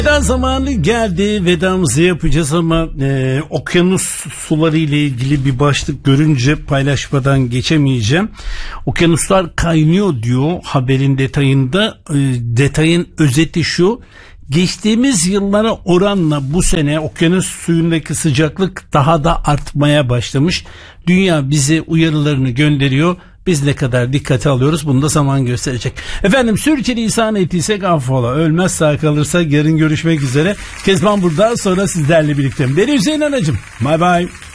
Veda zamanı geldi. Vedamızı yapacağız ama okyanus suları ile ilgili bir başlık görünce paylaşmadan geçemeyeceğim. Okyanuslar kaynıyor diyor haberin detayında. Detayın özeti şu: geçtiğimiz yıllara oranla bu sene okyanus suyundaki sıcaklık daha da artmaya başlamış. Dünya bize uyarılarını gönderiyor. Biz ne kadar dikkate alıyoruz bunu da zaman gösterecek. Efendim, sürçülisan ettiysek affola. Ölmez sağ kalırsa yarın görüşmek üzere. Kezban burada, sonra sizlerle birlikte. Beni Hüseyin Anacığım. Bye bye.